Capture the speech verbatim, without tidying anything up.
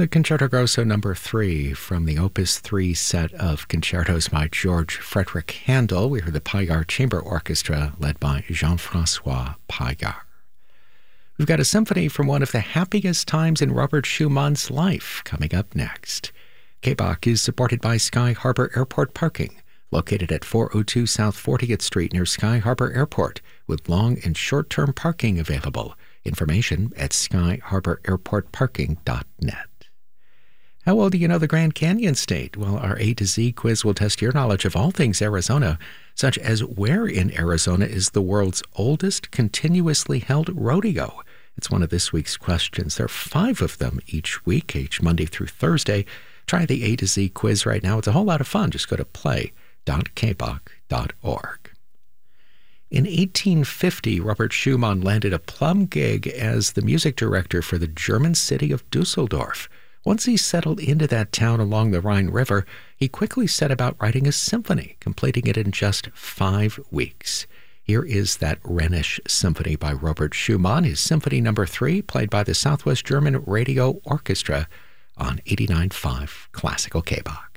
The Concerto Grosso number three from the Opus three set of concertos by George Frederick Handel. We heard the Payar Chamber Orchestra led by Jean-François Payar. We've got a symphony from one of the happiest times in Robert Schumann's life coming up next. K B A C is supported by Sky Harbor Airport Parking, located at four oh two South fortieth Street near Sky Harbor Airport, with long and short-term parking available. Information at sky harbor airport parking dot net. How well do you know the Grand Canyon State? Well, our A to Z quiz will test your knowledge of all things Arizona, such as where in Arizona is the world's oldest continuously held rodeo? It's one of this week's questions. There are five of them each week, each Monday through Thursday. Try the A to Z quiz right now. It's a whole lot of fun. Just go to play dot k b a c dot org. In eighteen fifty, Robert Schumann landed a plum gig as the music director for the German city of Dusseldorf. Once he settled into that town along the Rhine River, he quickly set about writing a symphony, completing it in just five weeks. Here is that Rhenish Symphony by Robert Schumann, his Symphony number three, played by the Southwest German Radio Orchestra on eighty-nine point five Classical K B A C.